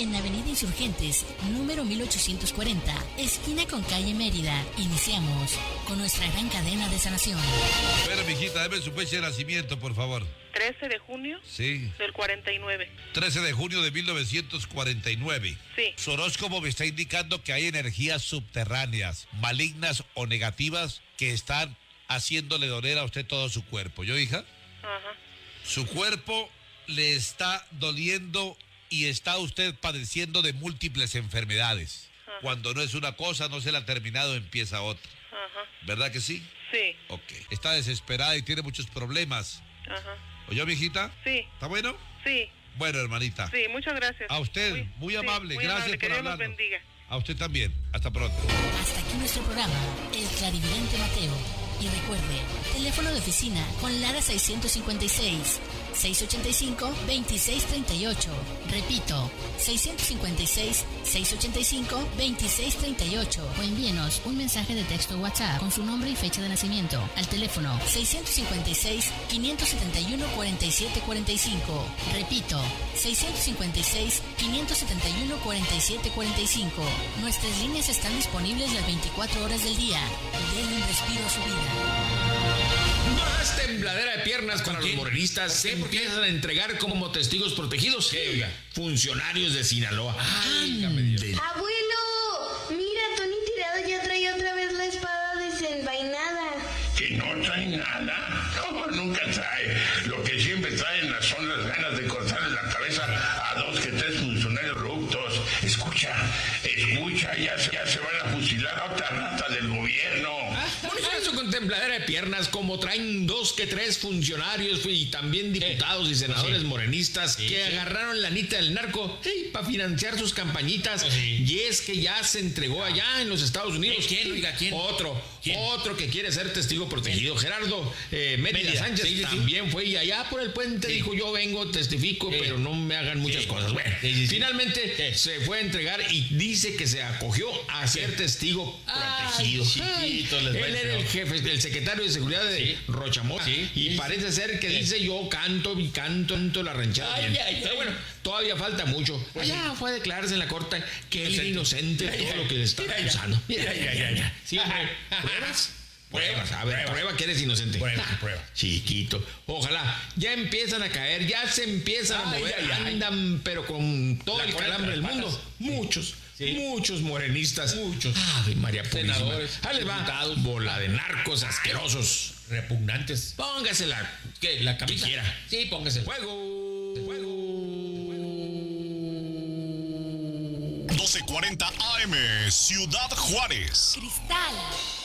en Avenida Insurgentes, número 1840, esquina con calle Mérida. Iniciamos con nuestra gran cadena de sanación. Pero, mijita, deme su fecha de nacimiento, por favor. 13 de junio Sí. del 49. 13 de junio de 1949. Sí. Su horóscopo me está indicando que hay energías subterráneas, malignas o negativas, que están haciéndole doler a usted todo su cuerpo. ¿Yo, hija? Ajá. Su cuerpo le está doliendo y está usted padeciendo de múltiples enfermedades. Ajá. Cuando no es una cosa, no se la ha terminado, empieza otra. Ajá. ¿Verdad que sí? Sí. Ok. Está desesperada y tiene muchos problemas. Ajá. ¿Oyó, mijita? Sí. ¿Está bueno? Sí. Bueno, hermanita. Sí, muchas gracias. A usted, muy amable. muy Gracias amable. por Que Dios hablarnos. los bendiga. A usted también. Hasta pronto. Hasta aquí nuestro programa, El Clarividente Mateo. Y recuerde, teléfono de oficina con Lara 656 685-2638. Repito, 656-685-2638. O envíenos un mensaje de texto WhatsApp con su nombre y fecha de nacimiento al teléfono 656-571-4745. Repito, 656-571-4745. Nuestras líneas están disponibles las 24 horas del día. Denle un respiro a su vida. Más tembladera de piernas para los morenistas. Se empiezan a entregar como testigos protegidos. Funcionarios de Sinaloa. Abuelo, mira, Tony Tirado ya trae otra vez la espada desenvainada. Que no trae nada. No, nunca trae. Lo que siempre traen son las ganas de cortarle la cabeza a 2 que 3 funcionarios corruptos. Escucha, ya se van a fusilar a otra rata del gobierno. Por eso con tembladera de piernas, como traen 2 que 3 funcionarios y también diputados y senadores morenistas que agarraron la anita del narco para financiar sus campañitas. Y es que ya se entregó allá en los Estados Unidos. ¿Quién? Oiga, ¿quién? Otro que quiere ser testigo protegido. Gerardo Mérida Sánchez también fue y allá por el puente dijo: yo vengo, testifico, pero no me hagan muchas cosas. Bueno, finalmente se fue a entregar y dice que se acogió a ser testigo protegido. Él era el jefe, el secretario de seguridad de Rochamora. Y parece ser que dice: yo canto la ranchada. Pero bueno, todavía falta mucho. Allá fue a declararse en la corte que él era inocente de todo lo que le está acusando. Mira. Sí, hombre. ¿Pruebas? A ver, prueba que eres inocente. Prueba. Chiquito. Ojalá. Ya empiezan a caer, ya se empiezan a mover. Andan, pero con todo el calambre del mundo. Muchos morenistas. Ave María Purísima. Senadores, Ahí les va. diputados. Bola de narcos asquerosos. Repugnantes. Póngasela. ¿Qué? ¿La camisa? Que quiera. Sí, póngase. Fuego. 1240 AM, Ciudad Juárez. Cristal